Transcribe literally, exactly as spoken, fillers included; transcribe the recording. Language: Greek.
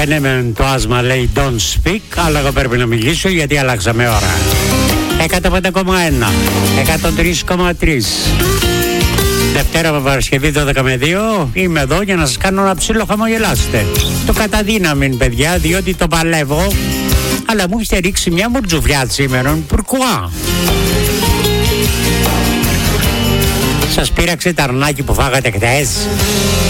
Ναι, με το άσμα λέει don't speak, αλλά εγώ πρέπει να μιλήσω γιατί αλλάξαμε ώρα. εκατό πέντε κόμμα ένα, εκατόν τρία κόμμα τρία. Δευτέρα με Παρασκευή δώδεκα με δύο είμαι εδώ για να σας κάνω ένα ψήλο χαμογελάστε. Το καταδύναμη, παιδιά, διότι το παλεύω, αλλά μου έχετε ρίξει μια μουρτζουφλιά σήμερα. Πουρκουά. Σας πείραξε τα αρνάκι που φάγατε χτες?